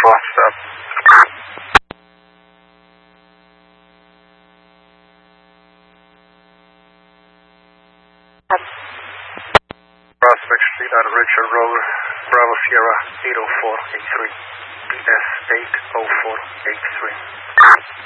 4, stop. Prospect Street on Richard Road, Bravo Sierra 80483, PS 80483.